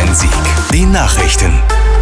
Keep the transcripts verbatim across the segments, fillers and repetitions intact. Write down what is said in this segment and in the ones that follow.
Rhein-Sieg. Die Nachrichten.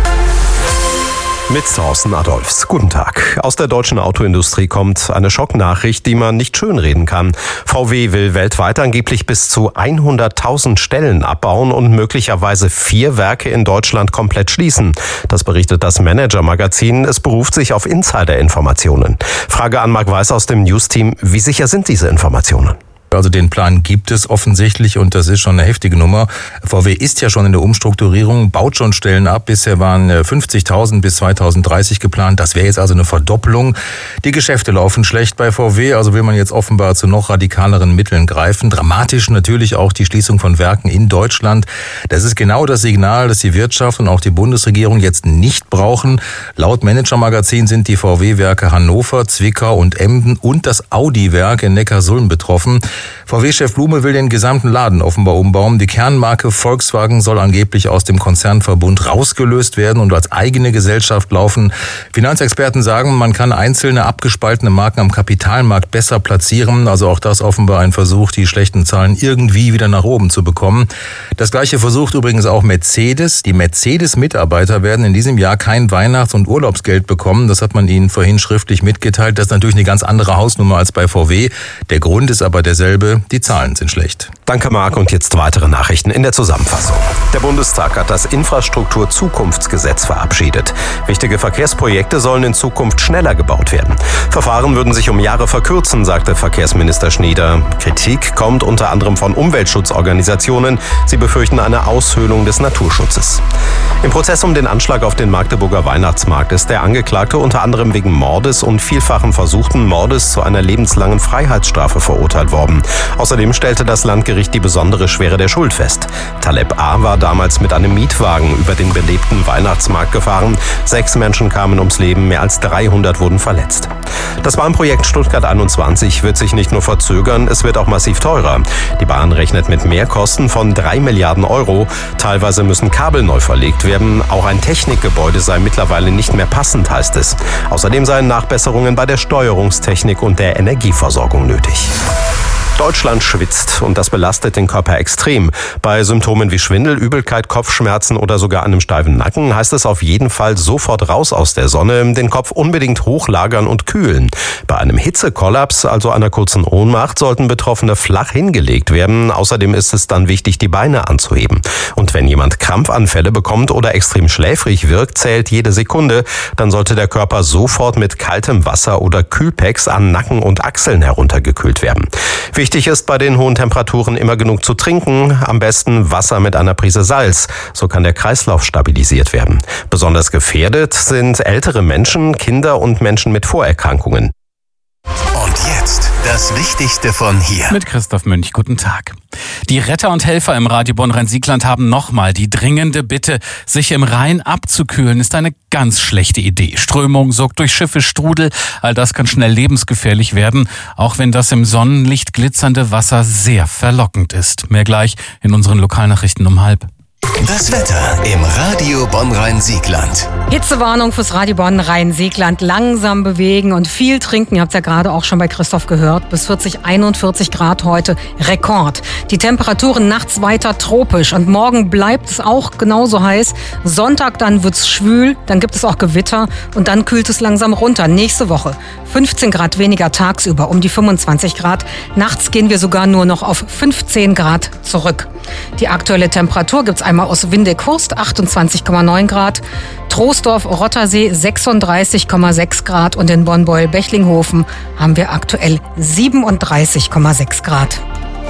Mit Thorsten Adolfs. Guten Tag. Aus der deutschen Autoindustrie kommt eine Schocknachricht, die man nicht schönreden kann. V W will weltweit angeblich bis zu hunderttausend Stellen abbauen und möglicherweise vier Werke in Deutschland komplett schließen. Das berichtet das Manager-Magazin. Es beruft sich auf Insider-Informationen. Frage an Marc Weiß aus dem News-Team. Wie sicher sind diese Informationen? Also den Plan gibt es offensichtlich und das ist schon eine heftige Nummer. V W ist ja schon in der Umstrukturierung, baut schon Stellen ab. Bisher waren fünfzigtausend bis zweitausenddreißig geplant. Das wäre jetzt also eine Verdoppelung. Die Geschäfte laufen schlecht bei V W, also will man jetzt offenbar zu noch radikaleren Mitteln greifen. Dramatisch natürlich auch die Schließung von Werken in Deutschland. Das ist genau das Signal, das die Wirtschaft und auch die Bundesregierung jetzt nicht brauchen. Laut Manager-Magazin sind die V W-Werke Hannover, Zwickau und Emden und das Audi-Werk in Neckarsulm betroffen. V W-Chef Blume will den gesamten Laden offenbar umbauen. Die Kernmarke Volkswagen soll angeblich aus dem Konzernverbund rausgelöst werden und als eigene Gesellschaft laufen. Finanzexperten sagen, man kann einzelne abgespaltene Marken am Kapitalmarkt besser platzieren. Also auch das offenbar ein Versuch, die schlechten Zahlen irgendwie wieder nach oben zu bekommen. Das Gleiche versucht übrigens auch Mercedes. Die Mercedes-Mitarbeiter werden in diesem Jahr kein Weihnachts- und Urlaubsgeld bekommen. Das hat man ihnen vorhin schriftlich mitgeteilt. Das ist natürlich eine ganz andere Hausnummer als bei V W. Der Grund ist aber derselbe. Die Zahlen sind schlecht. Danke, Marc. Und jetzt weitere Nachrichten in der Zusammenfassung. Der Bundestag hat das Infrastruktur-Zukunftsgesetz verabschiedet. Wichtige Verkehrsprojekte sollen in Zukunft schneller gebaut werden. Verfahren würden sich um Jahre verkürzen, sagte Verkehrsminister Schnieder. Kritik kommt unter anderem von Umweltschutzorganisationen. Sie befürchten eine Aushöhlung des Naturschutzes. Im Prozess um den Anschlag auf den Magdeburger Weihnachtsmarkt ist der Angeklagte unter anderem wegen Mordes und vielfachen versuchten Mordes zu einer lebenslangen Freiheitsstrafe verurteilt worden. Außerdem stellte das Landgericht die besondere Schwere der Schuld fest. Taleb A. war damals mit einem Mietwagen über den belebten Weihnachtsmarkt gefahren. Sechs Menschen kamen ums Leben, mehr als dreihundert wurden verletzt. Das Bahnprojekt Stuttgart einundzwanzig wird sich nicht nur verzögern, es wird auch massiv teurer. Die Bahn rechnet mit Mehrkosten von drei Milliarden Euro. Teilweise müssen Kabel neu verlegt werden. Auch ein Technikgebäude sei mittlerweile nicht mehr passend, heißt es. Außerdem seien Nachbesserungen bei der Steuerungstechnik und der Energieversorgung nötig. Deutschland schwitzt und das belastet den Körper extrem. Bei Symptomen wie Schwindel, Übelkeit, Kopfschmerzen oder sogar einem steifen Nacken heißt es auf jeden Fall sofort raus aus der Sonne, den Kopf unbedingt hochlagern und kühlen. Bei einem Hitzekollaps, also einer kurzen Ohnmacht, sollten Betroffene flach hingelegt werden. Außerdem ist es dann wichtig, die Beine anzuheben. Und wenn jemand Krampfanfälle bekommt oder extrem schläfrig wirkt, zählt jede Sekunde. Dann sollte der Körper sofort mit kaltem Wasser oder Kühlpacks an Nacken und Achseln heruntergekühlt werden. Wichtig ist bei den hohen Temperaturen immer genug zu trinken, am besten Wasser mit einer Prise Salz. So kann der Kreislauf stabilisiert werden. Besonders gefährdet sind ältere Menschen, Kinder und Menschen mit Vorerkrankungen. Und jetzt das Wichtigste von hier. Mit Christoph Münch, guten Tag. Die Retter und Helfer im Radio Bonn-Rhein-Siegland haben nochmal die dringende Bitte, sich im Rhein abzukühlen, ist eine ganz schlechte Idee. Strömung sorgt durch Schiffe, Strudel, all das kann schnell lebensgefährlich werden, auch wenn das im Sonnenlicht glitzernde Wasser sehr verlockend ist. Mehr gleich in unseren Lokalnachrichten um halb. Das Wetter im Radio Bonn-Rhein-Siegland. Hitzewarnung fürs Radio Bonn-Rhein-Siegland. Langsam bewegen und viel trinken. Ihr habt es ja gerade auch schon bei Christoph gehört. Bis vierzig, einundvierzig Grad heute. Rekord. Die Temperaturen nachts weiter tropisch. Und morgen bleibt es auch genauso heiß. Sonntag dann wird's schwül. Dann gibt es auch Gewitter. Und dann kühlt es langsam runter. Nächste Woche fünfzehn Grad weniger tagsüber. Um die fünfundzwanzig Grad. Nachts gehen wir sogar nur noch auf fünfzehn Grad zurück. Die aktuelle Temperatur gibt's einmal aus Windeck-Hurst, achtundzwanzig Komma neun Grad, Troisdorf-Rottersee sechsunddreißig Komma sechs Grad und in Bonn-Beuel-Bechlinghofen haben wir aktuell siebenunddreißig Komma sechs Grad.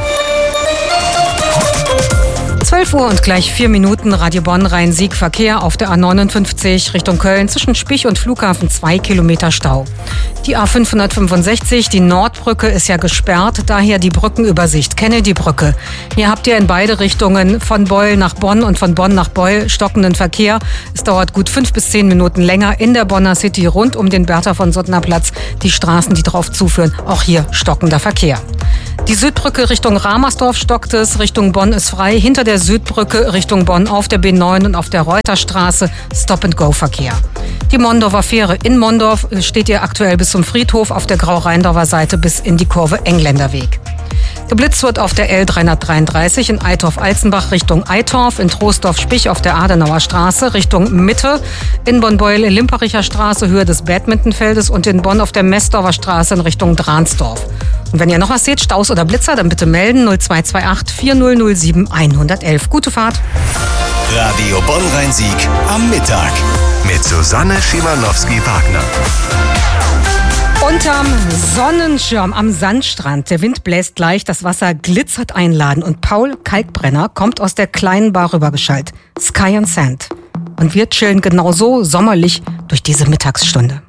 zwölf Uhr und gleich vier Minuten, Radio Bonn-Rhein-Sieg, Verkehr auf der A neunundfünfzig Richtung Köln zwischen Spich und Flughafen zwei Kilometer Stau. Die A fünfhundertfünfundsechzig, die Nordbrücke ist ja gesperrt, daher die Brückenübersicht, Kennedy-Brücke. Hier habt ihr in beide Richtungen von Beuel nach Bonn und von Bonn nach Beuel stockenden Verkehr. Es dauert gut fünf bis zehn Minuten länger in der Bonner City rund um den Bertha von Suttner Platz. Die Straßen, die drauf zuführen, auch hier stockender Verkehr. Die Südbrücke Richtung Ramersdorf stockt es, Richtung Bonn ist frei. Hinter der Südbrücke Richtung Bonn auf der B neun und auf der Reuterstraße Stop-and-Go-Verkehr. Die Mondorfer Fähre in Mondorf steht ihr aktuell bis zum Friedhof, auf der Grau-Rheindorfer Seite bis in die Kurve Engländerweg. Geblitzt wird auf der L dreihundertdreiunddreißig in Eitorf-Alzenbach Richtung Eitorf, in Troisdorf-Spich auf der Adenauer Straße Richtung Mitte, in Bonn-Beul-Limpericher Straße Höhe des Badmintonfeldes und in Bonn auf der Messdorfer Straße in Richtung Dransdorf. Und wenn ihr noch was seht, Staus oder Blitzer, dann bitte melden null zwei zwei acht vier null null sieben eins eins eins. Gute Fahrt. Radio Bonn-Rhein-Sieg am Mittag mit Susanne Schimanowski-Wagner. Unterm Sonnenschirm am Sandstrand. Der Wind bläst leicht, das Wasser glitzert einladend und Paul Kalkbrenner kommt aus der kleinen Bar rübergeschallt. Sky and Sand. Und wir chillen genauso sommerlich durch diese Mittagsstunde.